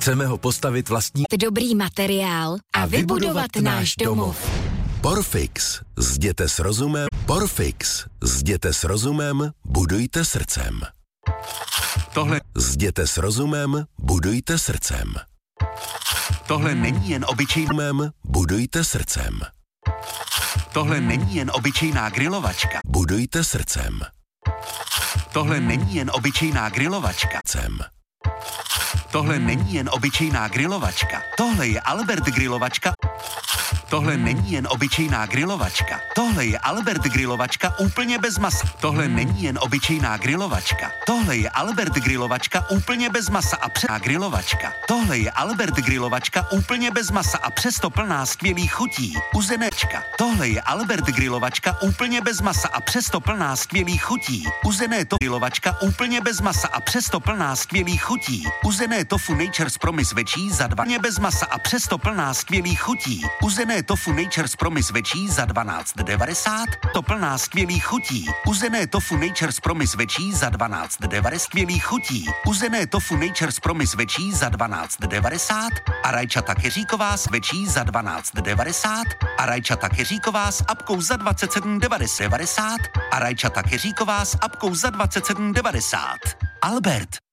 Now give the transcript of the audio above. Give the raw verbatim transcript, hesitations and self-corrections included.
Chceme ho postavit vlastní dobrý materiál a vybudovat náš domov. Porfix. Zděte s rozumem. Porfix. Zděte s rozumem, budujte srdcem. Tohle. Zděte s rozumem, budujte srdcem. Tohle není jen obyčejný. Budujte srdcem. Tohle není jen obyčejná grilovačka. Budujte srdcem. Tohle není jen obyčejná grilovačka. Sem. Tohle není jen obyčejná grilovačka. Tohle je Albert grilovačka. Tohle není jen obyčejná grilovačka. Tohle je Albert grilovačka úplně bez masa. Tohle není jen obyčejná grilovačka. Tohle je Albert grilovačka úplně bez masa a přes grilovačka. Tohle je Albert grilovačka úplně bez masa a přesto plná skvělých chutí. Uzenečka. Tohle je Albert grilovačka úplně bez masa a přesto plná skvělých chutí. Uzené to grilovačka úplně bez masa a přesto plná skvělých chutí. Uzené tofu Nature's Promise večí za dva bez masa a přesto plná skvělých chutí. Uzené tofu Nature's Promise večí za dvanáct devadesát, to plná skvělých chutí. Uzené tofu Nature's Promise večí za dvanáct devadesát skvělých chutí. Uzené tofu Nature's Promise večí za dvanáct devadesát a rajčata keříková s večí za dvanáct devadesát a rajčata keříková s apkou za dvacet sedm devadesát a rajčata keříková s apkou za dvacet sedm devadesát. Albert.